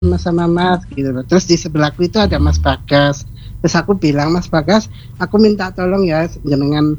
sama Mas gitu loh. Terus di sebelahku itu ada Mas Bagas. Terus aku bilang, Mas Bagas, aku minta tolong ya jenengan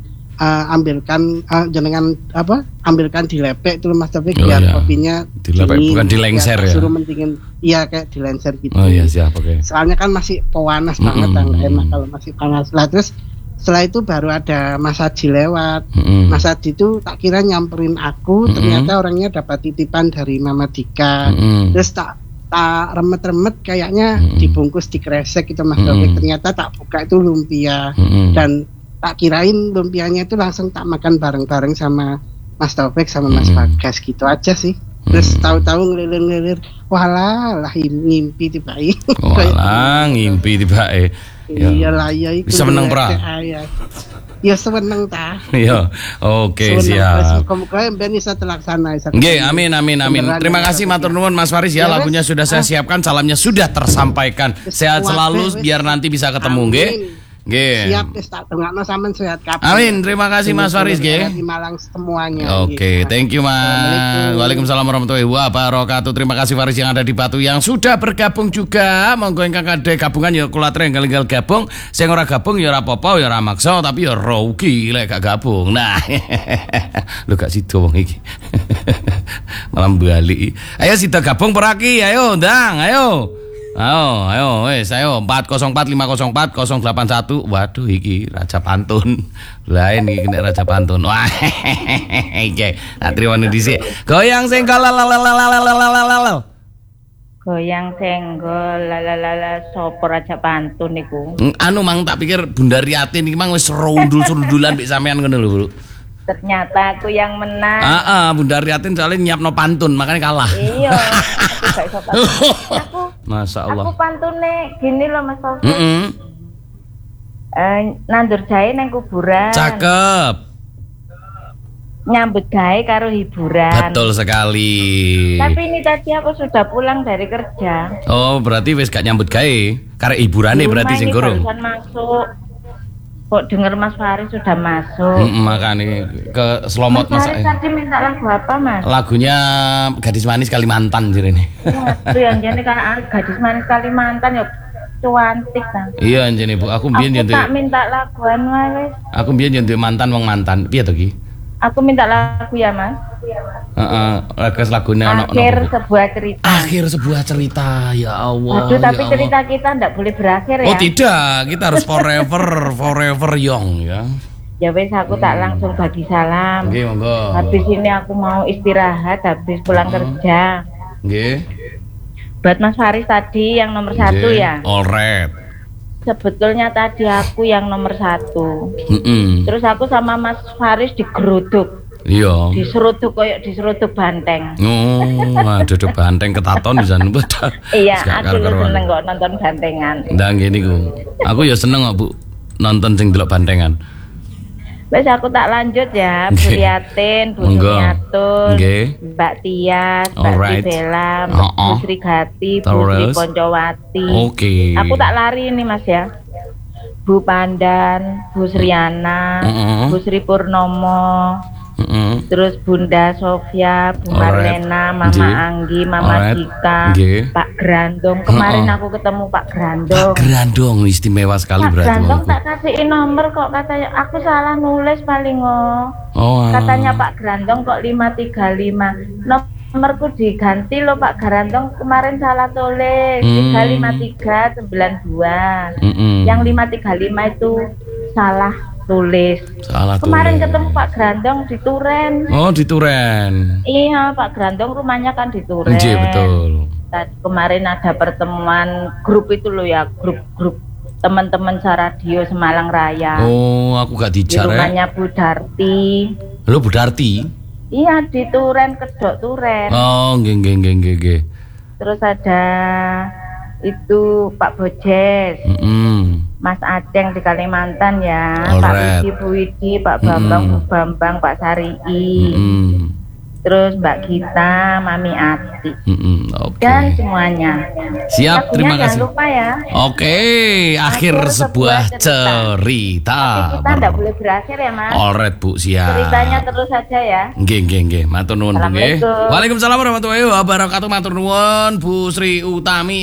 ambilkan dilepek itu Mas Taufik biar kopinya dilepek bukan dilengser ya. Suruh mendingin, iya kayak dilengser gitu. Oh iya siap, oke. Soalnya kan masih panas banget, enak kalau masih panas. Lah terus setelah itu baru ada Mas Haji lewat. Mas Haji itu tak kira nyamperin aku, ternyata orangnya dapat titipan dari Mama Dika. Terus tak remet-remet kayaknya dibungkus di kresek itu Mas Taufik. Ternyata tak buka itu lumpia. Dan tak kirain lumpianya itu langsung tak makan bareng-bareng sama Mas Taufik sama Mas Bagas gitu aja sih. Terus tahu-tahu ngelilir-ngelilir, walah ngimpi tiba-tiba. Walah ngimpi tiba-tiba. Iyalah ya itu. Bisa menang pra. Ya seneng ta. Iya, oke siap. Semoga ben bisa terlaksana. Nggih, amin. Terima kasih matur nuwun Mas Faris ya, lagunya sudah saya siapkan, salamnya sudah tersampaikan. Sehat selalu biar nanti bisa ketemu nggih. Nggih. Siap wis tak dongakno sampean sehat kabeh. Amin, terima kasih Mas Faris nggih. Di Malang semuanya. Oke, thank you Mas. Waalaikumsalam warahmatullahi wabarakatuh. Terima kasih Faris yang ada di Batu yang sudah bergabung juga. Monggo ingkang kadhe gabungan ya kula trenggal-enggal gabung. Sing ora gabung ya ora apa-apa, ya ora maksa, tapi ya rugi lek gak gabung. Nah. Lho gak sida wong iki. Malam bali. Ayo sida gabung peraki, ayo ndang, ayo. Ayo, wes, ayo 404 504 081. Waduh, iki Raja Pantun. Lain iki nek Raja Pantun. Wah, iki. Atriwane dhisik. Goyang senggol lalalalalalalalalal. Goyang senggol lalalala sapa Raja Pantun niku. Anu mang tak pikir Bunda Riatin iki mang wis rundul-rundulan mbek sampean ngono lho, Bu. Ternyata aku yang menang. Bunda Riatin soalnya nyiapno pantun, makanya kalah. Iya. Aku gak iso pantun. Masya Allah. Aku pantune gini loh Mas Taufik. Nandur jahe nang kuburan. Cakep. Nyambut gawe karo hiburan. Betul sekali. Tapi ini tadi aku sudah pulang dari kerja. Oh, berarti wis gak nyambut gawe. Karek hiburane berarti sing gorong. Masuk. Kok denger Mas Faris sudah masuk. Makanya ke Slomot Mas Faris tadi minta lagu apa Mas? Lagunya Gadis Manis Kalimantan jadi nih. Waduh yang jadi kan Gadis Manis Kalimantan ya cuantik kan. Iya jadi Bu, aku mbiyen tak minta laguan wis. Aku mbiyen yo mantan wong mantan. Piye to ki? Aku minta lagu ya Mas. Lagunya Akhir sebuah cerita. Ya Allah. Aduh, tapi cerita kita enggak boleh berakhir ya. Oh tidak, kita harus forever young ya. Ya wes aku tak langsung bagi salam. Nggih, monggo. Habis ini aku mau istirahat habis pulang kerja. Nggih. Buat Mas Faris tadi yang nomor 1 ya. Alright. Sebetulnya tadi aku yang nomor 1. Terus aku sama Mas Faris digeruduk. Iya. Diseruduk koyok diseruduk banteng. Duduk banteng ketaton di sana. Iya, aku seneng kok nonton bantengan. Ndak ngene iku. Aku ya seneng kok Bu nonton sing delok bantengan. Wes aku tak lanjut ya, Bu Riatin, Bu Sumiatun, Mbak Tias, Mbak Bella, Bu Sri Gati, Bu Sri Poncowati. Oke. Aku tak lari ini Mas ya. Bu Pandan, Bu Sriana, Bu Sri Purnomo, terus Bunda Sofia, Bu Marlena, Mama Anggi, Mama Dika, Pak Grandong. Kemarin aku ketemu Pak Grandong. Pak Grandong istimewa sekali berarti. Pak Grandong tak kasihin nomor kok, katanya aku salah nulis paling katanya Pak Grandong kok 535. Nomorku diganti loh Pak Grandong, kemarin salah tulis 35392. Yang 535 itu salah tulis. Kemarin ketemu Pak Grandong di Turen. Oh di Turen. Iya Pak Grandong rumahnya kan di Turen. Iya betul. Kemarin ada pertemuan grup itu loh ya, grup teman-teman Radio Semalang Raya. Oh aku gak dijar. Di rumahnya Bu Darti. Halo Bu Darti. Iya di Turen, Kedok Turen. Oh nggih. Terus ada itu Pak Bojes. Mas Aceng di Kalimantan ya. Pak Widi, Bu Widi, Pak Bambang, Bu Bambang, Pak Sarii. terus Mbak Gita, Mami Ati, dan semuanya. Siap, terima kasih. Jangan lupa ya. Oke, akhir sebuah cerita. Tapi kita tidak boleh berakhir ya, Mas. Alright, Bu, siap. Ceritanya terus saja ya. Nggih. Matur nuwun, Bu nggih. Assalamualaikum. Waalaikumsalam warahmatullahi wabarakatuh. Matur nuwun Bu Sri Utami.